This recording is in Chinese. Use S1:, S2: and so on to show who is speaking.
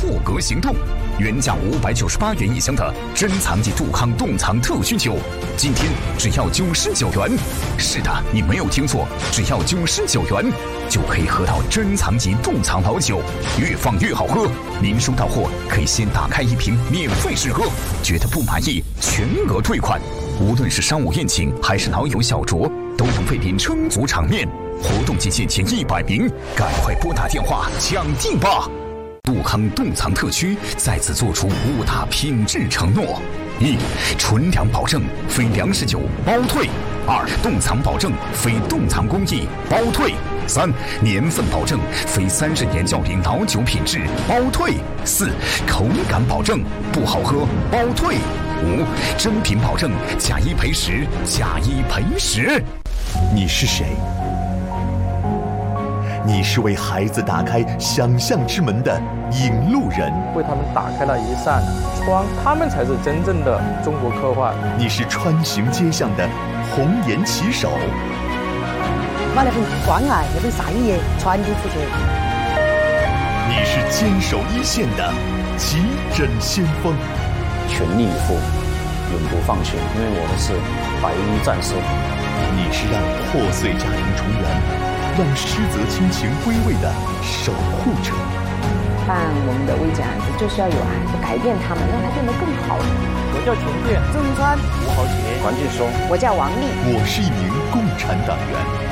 S1: 破格行动。原价598元一箱的珍藏级杜康冻藏特需酒，今天只要99元。是的，你没有听错，只要99元就可以喝到珍藏级冻藏老酒，越放越好喝。您收到货可以先打开1瓶免费试喝，觉得不满意全额退款。无论是商务宴请还是老友小酌，都能为您撑足场面。活动期限前100名，赶快拨打电话抢订吧！杜康冻藏特区再次做出5大品质承诺：1. 纯粮保证，非粮食酒包退；2. 冻藏保证，非冻藏工艺包退；3. 年份保证，非30年较龄老酒品质包退；4. 口感保证，不好喝包退；5. 真品保证，假一赔10，假一赔10。
S2: 你是谁？你是为孩子打开想象之门的引路人，
S3: 为他们打开了一扇窗，他们才是真正的中国科幻。
S2: 你是穿行街巷的红颜骑手，
S4: 把那份关爱、那份善意传递出去。
S2: 你是坚守一线的急诊先锋，
S5: 全力以赴，永不放弃，因为我们是白衣战士。
S2: 你是让破碎家庭重圆，让失责亲情归位的守护者。
S6: 办我们的危疾案子，就是要有孩子改变他们，让他变得更好。
S3: 我叫琼建，
S4: 郑川，
S3: 吴豪杰，
S5: 黄劲松，
S6: 我叫王丽，
S2: 我是一名共产党员。